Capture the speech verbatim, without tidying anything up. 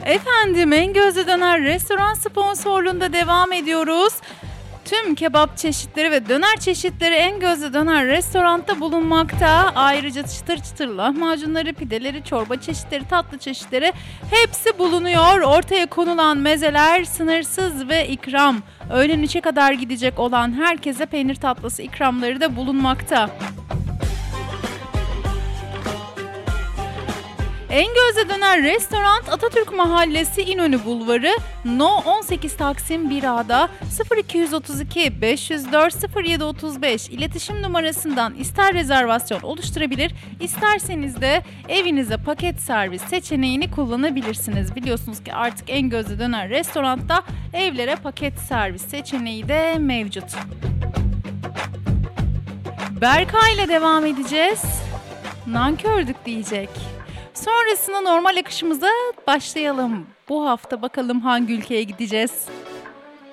Efendim, En Gözde Döner restoran sponsorluğunda devam ediyoruz. Tüm kebap çeşitleri ve döner çeşitleri En Gözde Döner restoranda bulunmakta. Ayrıca çıtır çıtır lahmacunları, pideleri, çorba çeşitleri, tatlı çeşitleri hepsi bulunuyor. Ortaya konulan mezeler sınırsız ve ikram. Öğlen üçe kadar gidecek olan herkese peynir tatlısı ikramları da bulunmakta. En Gözde Döner Restoran Atatürk Mahallesi İnönü Bulvarı No on sekiz Taksim bir A'da sıfır iki otuz iki beş yüz dört sıfır yedi otuz beş iletişim numarasından ister rezervasyon oluşturabilir, isterseniz de evinize paket servis seçeneğini kullanabilirsiniz. Biliyorsunuz ki artık En Gözde Döner Restoran'da evlere paket servis seçeneği de mevcut. Berkay ile devam edeceğiz. Nankördük diyecek. Sonrasında normal akışımıza başlayalım. Bu hafta bakalım hangi ülkeye gideceğiz?